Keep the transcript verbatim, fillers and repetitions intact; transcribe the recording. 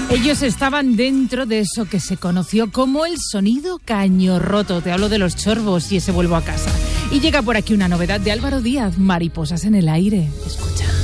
Ellos estaban dentro de eso que se conoció como el sonido caño roto. Te hablo de los Chorbos y ese Vuelvo a casa. Y llega por aquí una novedad de Álvaro Díaz, Mariposas en el aire. Escucha.